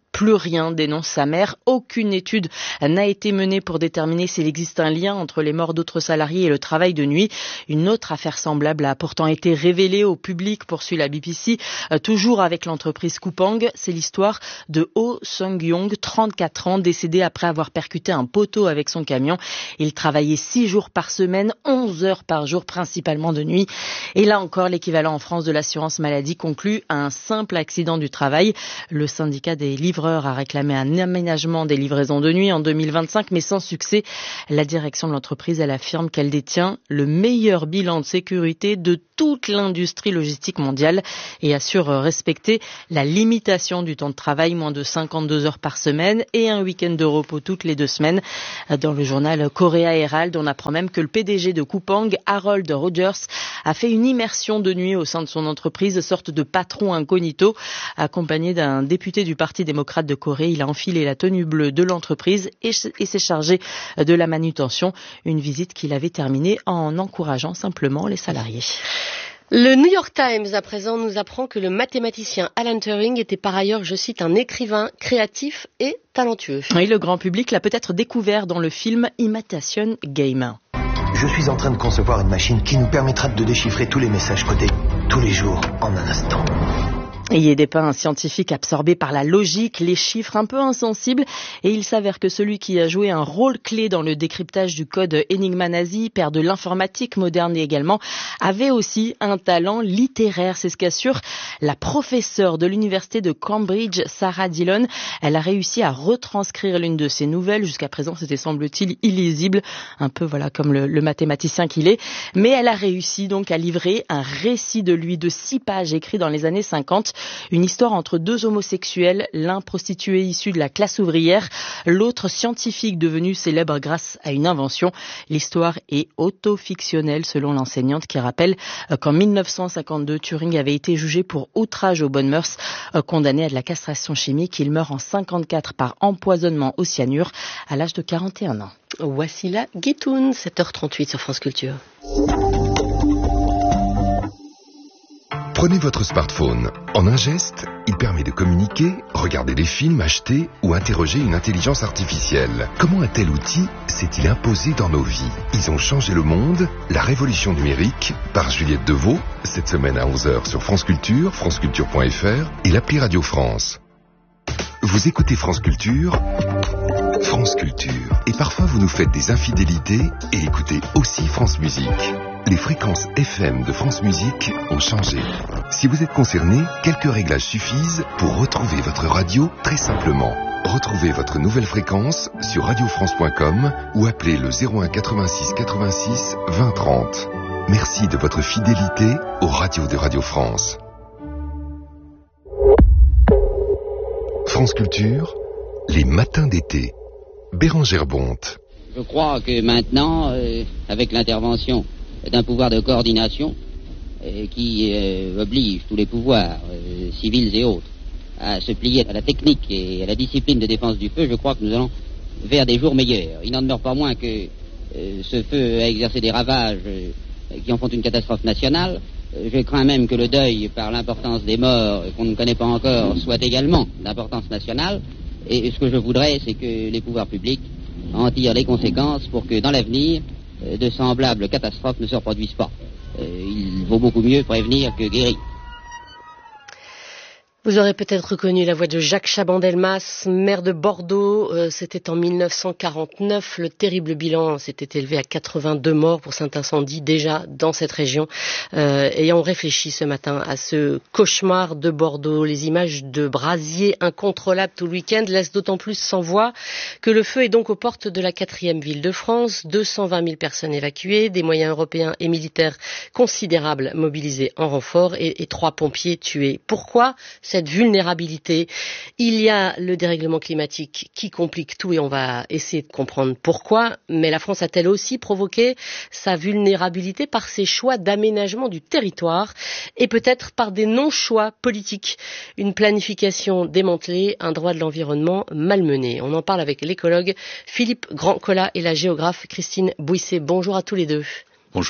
plus rien, dénonce sa mère. Aucune étude n'a été menée pour déterminer s'il existe un lien entre les morts d'autres salariés et le travail de nuit. Une autre affaire semblable a pourtant été révélée au public, poursuit la B B C, euh, toujours avec l'entreprise Coupang. C'est l'histoire de Oh Sung-yong, trente-quatre ans, décédé après avoir percuté un poteau avec son camion. Il travaillait six jours par semaine, onze heures par jour, principalement de nuit. Et là encore, l'équivalent en France de l'assurance maladie conclut à un simple accident du travail. Le syndicat des livreurs a réclamé un aménagement des livraisons de nuit en deux mille vingt-cinq, mais sans succès. La direction de l'entreprise, elle affirme qu'elle détient le meilleur bilan de sécurité de toute l'industrie logistique mondiale et assure respecter la limitation du temps de travail, moins de cinquante-deux heures par semaine et un week-end de repos toutes les deux semaines. Dans le journal Korea Herald, on apprend même que le P D G de Coupang, Harold Rogers, a fait une immersion de nuit au sein de son entreprise, sorte de patron incognito. Accompagné d'un député du Parti démocrate de Corée, il a enfilé la tenue bleue de l'entreprise et, et s'est chargé de la manutention. Une visite qu'il avait terminée en encourageant simplement les salariés. Le New York Times, à présent, nous apprend que le mathématicien Alan Turing était par ailleurs, je cite, un écrivain créatif et talentueux. Oui, le grand public l'a peut-être découvert dans le film Imitation Game. Je suis en train de concevoir une machine qui nous permettra de déchiffrer tous les messages codés, tous les jours, en un instant. Il y est dépeint un scientifique absorbé par la logique, les chiffres, un peu insensible, et il s'avère que celui qui a joué un rôle clé dans le décryptage du code Enigma nazi, père de l'informatique moderne également, avait aussi un talent littéraire. C'est ce qu'assure la professeure de l'université de Cambridge, Sarah Dillon. Elle a réussi à retranscrire l'une de ses nouvelles. Jusqu'à présent, c'était semble-t-il illisible, un peu voilà comme le, le mathématicien qu'il est. Mais elle a réussi donc à livrer un récit de lui de six pages écrit dans les années cinquante. Une histoire entre deux homosexuels, l'un prostitué issu de la classe ouvrière, l'autre scientifique devenu célèbre grâce à une invention. L'histoire est auto-fictionnelle selon l'enseignante qui rappelle qu'en mille neuf cent cinquante-deux, Turing avait été jugé pour outrage aux bonnes mœurs, condamné à de la castration chimique. Il meurt en cinquante-quatre par empoisonnement au cyanure à l'âge de quarante et un ans. Wassila Guitoun, sept heures trente-huit sur France Culture. Prenez votre smartphone. En un geste, il permet de communiquer, regarder des films, acheter ou interroger une intelligence artificielle. Comment un tel outil s'est-il imposé dans nos vies? Ils ont changé le monde, la révolution numérique, par Juliette Deveau, cette semaine à onze heures sur France Culture, franceculture point f r et l'appli Radio France. Vous écoutez France Culture, France Culture. Et parfois vous nous faites des infidélités et écoutez aussi France Musique. Les fréquences F M de France Musique ont changé. Si vous êtes concerné, quelques réglages suffisent pour retrouver votre radio très simplement. Retrouvez votre nouvelle fréquence sur radio france point com ou appelez le zéro un quatre-vingt-six quatre-vingt-six vingt trente. Merci de votre fidélité aux radios de Radio France. France Culture, les matins d'été. Bérangère Bonte. Je crois que maintenant, euh, avec l'intervention d'un pouvoir de coordination euh, qui euh, oblige tous les pouvoirs euh, civils et autres à se plier à la technique et à la discipline de défense du feu, je crois que nous allons vers des jours meilleurs. Il n'en demeure pas moins que euh, ce feu a exercé des ravages euh, qui en font une catastrophe nationale. Euh, je crains même que le deuil, par l'importance des morts qu'on ne connaît pas encore, soit également d'importance nationale. Et ce que je voudrais, c'est que les pouvoirs publics en tirent les conséquences pour que dans l'avenir, de semblables catastrophes ne se reproduisent pas. Euh, il vaut beaucoup mieux prévenir que guérir. Vous aurez peut-être reconnu la voix de Jacques Chaban-Delmas, maire de Bordeaux. Euh, c'était en mille neuf cent quarante-neuf. Le terrible bilan s'était élevé à quatre-vingt-deux morts pour cet incendie déjà dans cette région. Euh, ayant réfléchi ce matin à ce cauchemar de Bordeaux, les images de brasiers incontrôlables tout le week-end laissent d'autant plus sans voix que le feu est donc aux portes de la quatrième ville de France. deux cent vingt mille personnes évacuées, des moyens européens et militaires considérables mobilisés en renfort et, et trois pompiers tués. Pourquoi cette vulnérabilité? Il y a le dérèglement climatique qui complique tout et on va essayer de comprendre pourquoi. Mais la France a-t-elle aussi provoqué sa vulnérabilité par ses choix d'aménagement du territoire et peut-être par des non-choix politiques? Une planification démantelée, un droit de l'environnement malmené. On en parle avec l'écologue Philippe Grandcola et la géographe Christine Bouisset. Bonjour à tous les deux. Bonjour.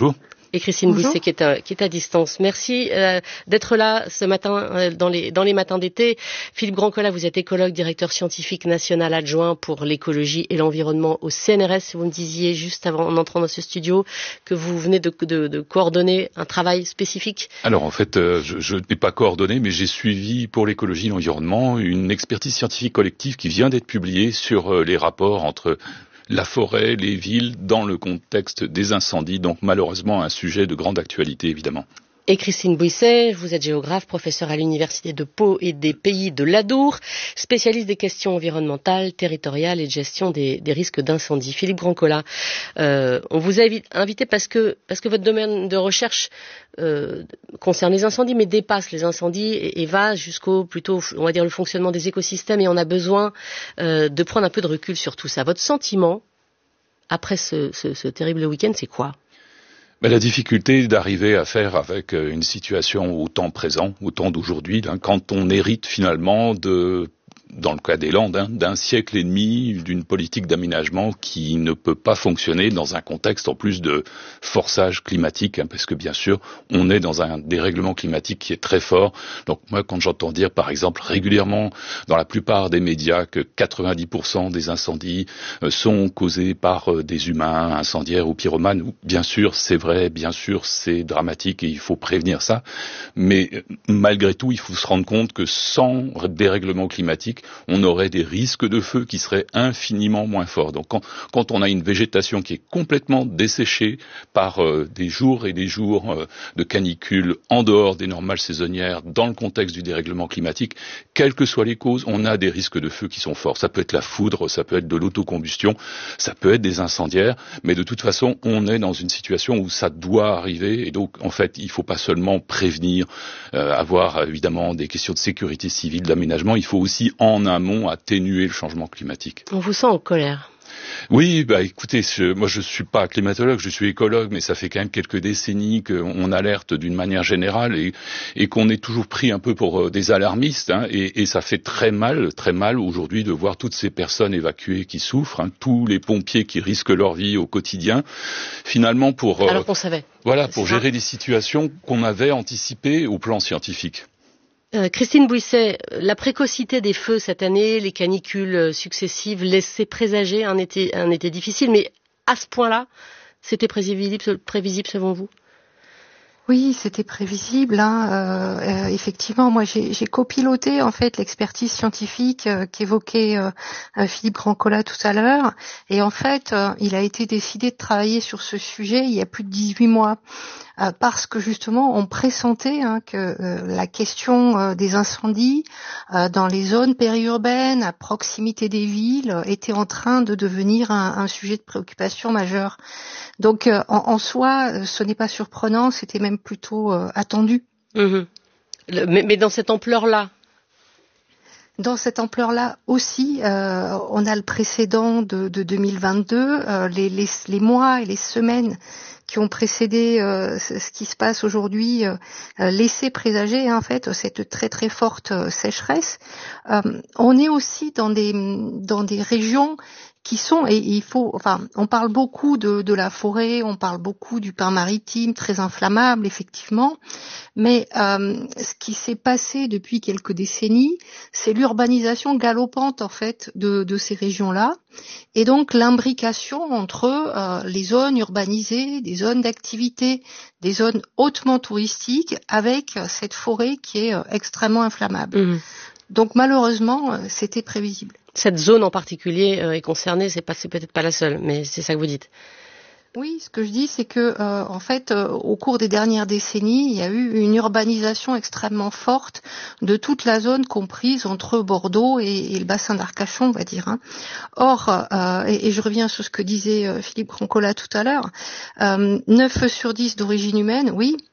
Et Christine Bouisset qui est à, qui est à distance. Merci euh, d'être là ce matin euh, dans les dans les matins d'été. Philippe Grandcola, vous êtes écologue, directeur scientifique national adjoint pour l'écologie et l'environnement au C N R S. Vous me disiez juste avant en entrant dans ce studio que vous venez de, de, de coordonner un travail spécifique. Alors en fait, euh, je, je n'ai pas coordonné, mais j'ai suivi pour l'écologie et l'environnement une expertise scientifique collective qui vient d'être publiée sur euh, les rapports entre la forêt, les villes, dans le contexte des incendies, donc malheureusement un sujet de grande actualité évidemment. Et Christine Bouisset, vous êtes géographe, professeure à l'Université de Pau et des Pays de l'Adour, spécialiste des questions environnementales, territoriales et de gestion des, des risques d'incendie. Philippe Grandcola, euh, on vous a invité parce que, parce que votre domaine de recherche euh, concerne les incendies, mais dépasse les incendies et, et va jusqu'au, plutôt, on va dire, le fonctionnement des écosystèmes, et on a besoin euh, de prendre un peu de recul sur tout ça. Votre sentiment, après ce, ce, ce terrible week-end, c'est quoi ? Mais la difficulté d'arriver à faire avec une situation au temps présent, au temps d'aujourd'hui, hein, quand on hérite finalement de, dans le cas des Landes, hein, d'un siècle et demi d'une politique d'aménagement qui ne peut pas fonctionner dans un contexte en plus de forçage climatique, hein, parce que bien sûr on est dans un dérèglement climatique qui est très fort. Donc moi, quand j'entends dire par exemple régulièrement dans la plupart des médias que quatre-vingt-dix pour cent des incendies euh, sont causés par euh, des humains, incendiaires ou pyromanes, bien sûr c'est vrai, bien sûr c'est dramatique et il faut prévenir ça, mais euh, malgré tout il faut se rendre compte que sans dérèglement climatique on aurait des risques de feu qui seraient infiniment moins forts. Donc quand, quand on a une végétation qui est complètement desséchée par euh, des jours et des jours euh, de canicule en dehors des normales saisonnières, dans le contexte du dérèglement climatique, quelles que soient les causes, on a des risques de feu qui sont forts. Ça peut être la foudre, ça peut être de l'autocombustion, ça peut être des incendiaires, mais de toute façon, on est dans une situation où ça doit arriver, et donc en fait, il ne faut pas seulement prévenir, euh, avoir évidemment des questions de sécurité civile, d'aménagement, il faut aussi en amont atténuer le changement climatique. On vous sent en colère. Oui, bah écoutez, je, moi je suis pas climatologue, je suis écologue, mais ça fait quand même quelques décennies qu'on alerte d'une manière générale et, et qu'on est toujours pris un peu pour des alarmistes, hein, et, et ça fait très mal, très mal aujourd'hui de voir toutes ces personnes évacuées qui souffrent, hein, tous les pompiers qui risquent leur vie au quotidien, finalement pour alors qu'on savait. Voilà, pour gérer des situations qu'on avait anticipées au plan scientifique. Euh, Christine Bouisset, la précocité des feux cette année, les canicules successives laissaient présager un été, un été difficile, mais à ce point-là, c'était prévisible, prévisible selon vous ? Oui, c'était prévisible. Hein. Euh, euh, effectivement, moi j'ai, j'ai copiloté en fait l'expertise scientifique euh, qu'évoquait euh, euh, Philippe Grandcola tout à l'heure. Et en fait, euh, il a été décidé de travailler sur ce sujet il y a plus de dix-huit mois. Euh, parce que justement on pressentait hein, que euh, la question euh, des incendies euh, dans les zones périurbaines, à proximité des villes, euh, était en train de devenir un, un sujet de préoccupation majeur. Donc euh, en, en soi, euh, ce n'est pas surprenant, c'était même plutôt euh, attendu. Mmh. Le, mais, mais dans cette ampleur-là Dans cette ampleur-là aussi, euh, on a le précédent de, de deux mille vingt-deux, euh, les, les, les mois et les semaines qui ont précédé euh, ce qui se passe aujourd'hui euh, laissaient présager en fait cette très très forte euh, sécheresse. Euh, on est aussi dans des dans des régions qui sont, et il faut, enfin, on parle beaucoup de, de la forêt, on parle beaucoup du pin maritime, très inflammable, effectivement, mais euh, ce qui s'est passé depuis quelques décennies, c'est l'urbanisation galopante, en fait, de, de ces régions-là, et donc l'imbrication entre euh, les zones urbanisées, des zones d'activité, des zones hautement touristiques, avec cette forêt qui est euh, extrêmement inflammable. Mmh. Donc malheureusement, euh, c'était prévisible. Cette zone en particulier euh, est concernée, c'est, pas, c'est peut-être pas la seule, mais c'est ça que vous dites. Oui, ce que je dis, c'est que euh, en fait, euh, au cours des dernières décennies, il y a eu une urbanisation extrêmement forte de toute la zone comprise entre Bordeaux et, et le bassin d'Arcachon, on va dire. Hein. Or, euh, et, et je reviens sur ce que disait euh, Philippe Grandcola tout à l'heure, euh, neuf sur dix d'origine humaine, oui,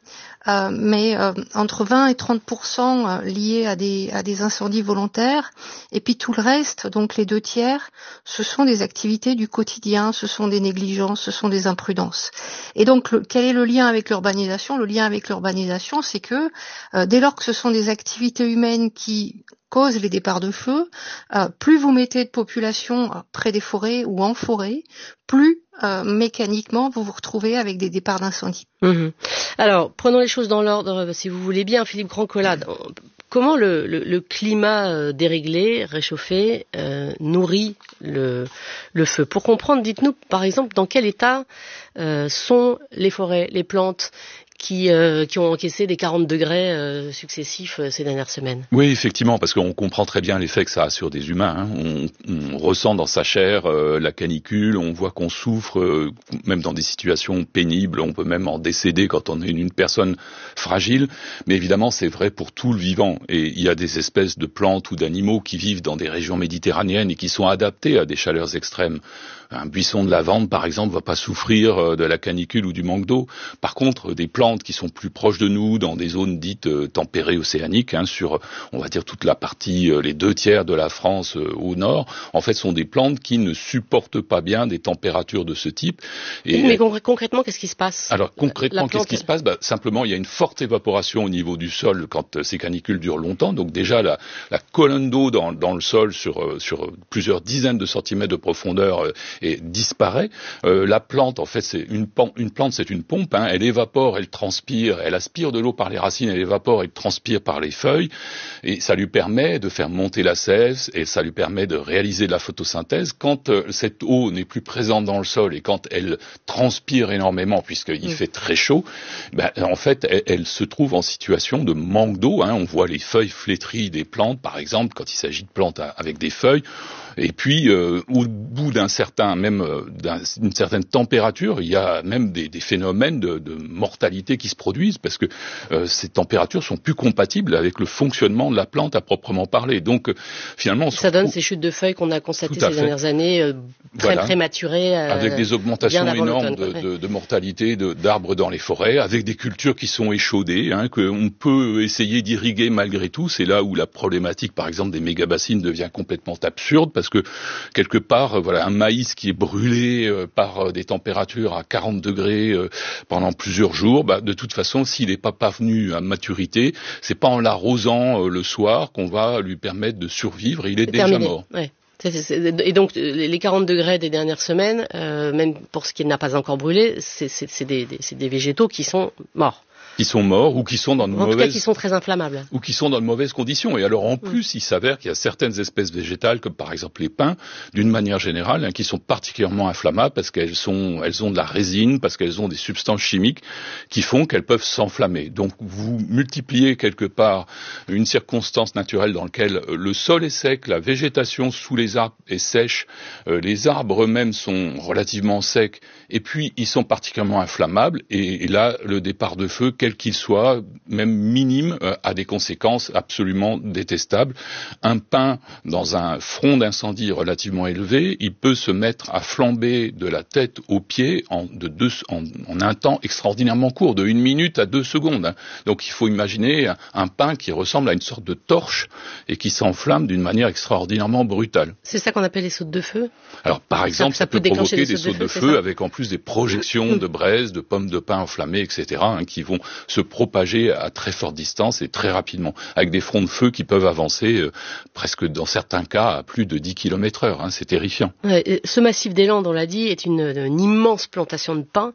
Euh, mais euh, entre vingt et trente pour cent liés à des, à des incendies volontaires, et puis tout le reste, donc les deux tiers, ce sont des activités du quotidien, ce sont des négligences, ce sont des imprudences. Et donc, le, quel est le lien avec l'urbanisation ? Le lien avec l'urbanisation, c'est que euh, dès lors que ce sont des activités humaines qui causent les départs de feu, euh, plus vous mettez de population près des forêts ou en forêt, plus euh, mécaniquement vous vous retrouvez avec des départs d'incendie. Mmh. Alors, prenons les choses dans l'ordre, si vous voulez bien, Philippe Grandcolat. Comment le, le, le climat euh, déréglé, réchauffé, euh, nourrit le, le feu ? Pour comprendre, dites-nous, par exemple, dans quel état euh, sont les forêts, les plantes qui, euh, qui ont encaissé des quarante degrés euh, successifs euh, ces dernières semaines. Oui, effectivement, parce qu'on comprend très bien l'effet que ça a sur des humains. Hein. On, on ressent dans sa chair euh, la canicule, on voit qu'on souffre, euh, même dans des situations pénibles, on peut même en décéder quand on est une personne fragile. Mais évidemment, c'est vrai pour tout le vivant. Et il y a des espèces de plantes ou d'animaux qui vivent dans des régions méditerranéennes et qui sont adaptés à des chaleurs extrêmes. Un buisson de lavande, par exemple, va pas souffrir de la canicule ou du manque d'eau. Par contre, des plantes qui sont plus proches de nous, dans des zones dites euh, tempérées océaniques, hein, sur, on va dire, toute la partie, euh, les deux tiers de la France euh, au nord, en fait, sont des plantes qui ne supportent pas bien des températures de ce type. Et, mais concr- concrètement, qu'est-ce qui se passe ? Alors, concrètement, plante... qu'est-ce qui se passe ? Bah, simplement, il y a une forte évaporation au niveau du sol quand euh, ces canicules durent longtemps. Donc déjà, la, la colonne d'eau dans, dans le sol sur, euh, sur plusieurs dizaines de centimètres de profondeur euh, et disparaît. Euh, la plante, en fait, c'est une, une plante, c'est une pompe. Hein, elle évapore, elle transpire, elle aspire de l'eau par les racines, elle évapore, elle transpire par les feuilles, et ça lui permet de faire monter la sève et ça lui permet de réaliser de la photosynthèse. Quand euh, cette eau n'est plus présente dans le sol et quand elle transpire énormément, puisqu'il mmh. fait très chaud, ben, en fait, elle, elle se trouve en situation de manque d'eau. Hein. On voit les feuilles flétries des plantes, par exemple, quand il s'agit de plantes à, avec des feuilles. Et puis, euh, au bout d'un certain, même euh, d'un, d'une certaine température, il y a même des, des phénomènes de, de mortalité qui se produisent parce que euh, ces températures sont plus compatibles avec le fonctionnement de la plante à proprement parler. Donc, euh, finalement, on ça donne ces chutes de feuilles qu'on a constatées ces fait. dernières années, euh, très voilà. prématurées, euh, avec des augmentations énormes de, de, de mortalité de, d'arbres dans les forêts, avec des cultures qui sont échaudées, hein, qu'on peut essayer d'irriguer malgré tout. C'est là où la problématique, par exemple, des mégabassines devient complètement absurde. Parce que quelque part, voilà, un maïs qui est brûlé euh, par euh, des températures à quarante degrés euh, pendant plusieurs jours, bah, de toute façon, s'il n'est pas parvenu à maturité, c'est pas en l'arrosant euh, le soir qu'on va lui permettre de survivre. Il est, c'est déjà terminé. mort. Ouais. C'est, c'est, et donc les quarante degrés des dernières semaines, euh, même pour ce qui n'a pas encore brûlé, c'est, c'est, c'est, des, des, c'est des végétaux qui sont morts. Qui sont morts ou qui sont dans de en mauvaises... tout cas, qui sont très inflammables. Ou qui sont dans de mauvaises conditions. Et alors, en plus, mmh. il s'avère qu'il y a certaines espèces végétales, comme par exemple les pins, d'une manière générale, hein, qui sont particulièrement inflammables parce qu'elles sont, elles ont de la résine, parce qu'elles ont des substances chimiques qui font qu'elles peuvent s'enflammer. Donc, vous multipliez quelque part une circonstance naturelle dans laquelle le sol est sec, la végétation sous les arbres est sèche, euh, les arbres eux-mêmes sont relativement secs, et puis ils sont particulièrement inflammables, et, et là, le départ de feu, quel qu'il soit, même minime, euh, a des conséquences absolument détestables. Un pin dans un front d'incendie relativement élevé, il peut se mettre à flamber de la tête aux pieds en, de deux, en, en un temps extraordinairement court, de une minute à deux secondes. Hein. Donc il faut imaginer un, un pin qui ressemble à une sorte de torche et qui s'enflamme d'une manière extraordinairement brutale. C'est ça qu'on appelle les sautes de feu ? Alors par exemple, ça, ça, ça peut, peut provoquer des, des sautes de feu, de feu avec en plus des projections de braise, de pommes de pin enflammées, et cetera, hein, qui vont se propager à très forte distance et très rapidement, avec des fronts de feu qui peuvent avancer euh, presque dans certains cas à plus de dix kilomètres heure. Hein, c'est terrifiant. Ouais, ce massif des Landes, on l'a dit, est une, une immense plantation de pins.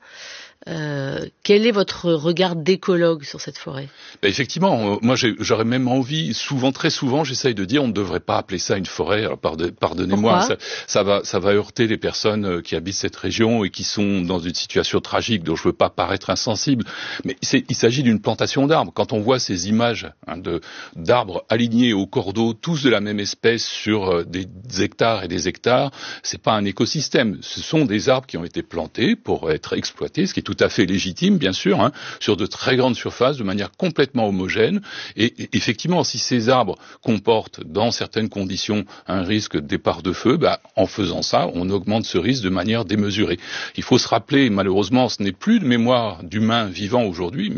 Euh, quel est votre regard d'écologue sur cette forêt ? Ben effectivement, euh, moi j'ai, j'aurais même envie, souvent, très souvent, j'essaye de dire on ne devrait pas appeler ça une forêt. Alors pardon, pardonnez-moi, ça, ça va, ça va heurter les personnes qui habitent cette région et qui sont dans une situation tragique, dont je veux pas paraître insensible. Mais c'est, il s'agit d'une plantation d'arbres. Quand on voit ces images hein, de d'arbres alignés au cordeau, tous de la même espèce sur euh, des hectares et des hectares, c'est pas un écosystème. Ce sont des arbres qui ont été plantés pour être exploités, ce qui est tout à fait légitime, bien sûr, hein, sur de très grandes surfaces, de manière complètement homogène. Et, et effectivement, si ces arbres comportent, dans certaines conditions, un risque de départ de feu, bah, en faisant ça, on augmente ce risque de manière démesurée. Il faut se rappeler, malheureusement, ce n'est plus de mémoire d'humains vivants aujourd'hui, mais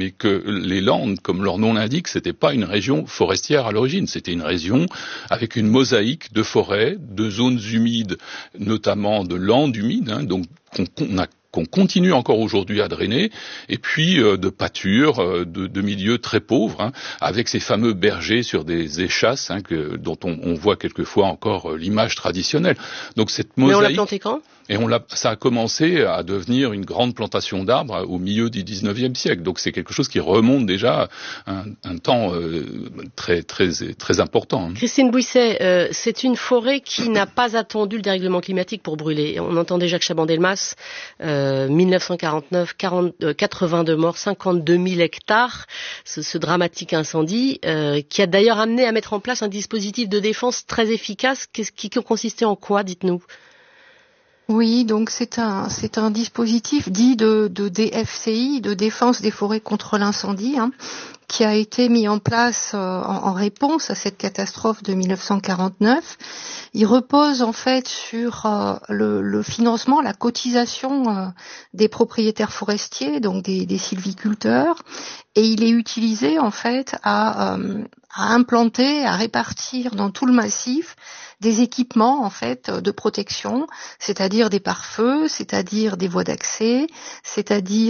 mais que les Landes, comme leur nom l'indique, c'était pas une région forestière à l'origine, c'était une région avec une mosaïque de forêts, de zones humides, notamment de landes humides, hein, donc qu'on, qu'on a qu'on continue encore aujourd'hui à drainer, et puis euh, de pâtures, euh, de, de milieux très pauvres, hein, avec ces fameux bergers sur des échasses, hein, que, dont on, on voit quelquefois encore euh, l'image traditionnelle. Donc cette mosaïque. Mais on l'a planté quand ? Et on l'a, ça a commencé à devenir une grande plantation d'arbres au milieu du dix-neuvième siècle. Donc c'est quelque chose qui remonte déjà à un, un temps euh, très très très important. Hein. Christine Bouisset, euh, c'est une forêt qui n'a pas attendu le dérèglement climatique pour brûler. On entendait Jacques Chaban-Delmas, euh, mille neuf cent quarante-neuf, quarante, euh, quatre-vingt-deux morts, cinquante-deux mille hectares, ce, ce dramatique incendie, euh, qui a d'ailleurs amené à mettre en place un dispositif de défense très efficace. Qu'est-ce qui consistait en quoi, dites-nous ? Oui, donc c'est un c'est un dispositif dit de, de D F C I, de défense des forêts contre l'incendie, hein, qui a été mis en place euh, en, en réponse à cette catastrophe de mille neuf cent quarante-neuf. Il repose en fait sur euh, le, le financement, la cotisation euh, des propriétaires forestiers, donc des, des sylviculteurs, et il est utilisé en fait à, euh, à implanter, à répartir dans tout le massif des équipements en fait de protection, c'est-à-dire des pare-feux, c'est-à-dire des voies d'accès, c'est-à-dire